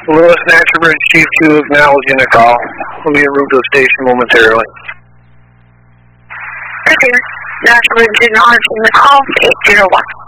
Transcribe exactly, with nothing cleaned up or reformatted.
Lewis National Bridge Chief two acknowledging the call. We'll be en route to the station momentarily. Okay, National Bridge acknowledging the call, eight zero one.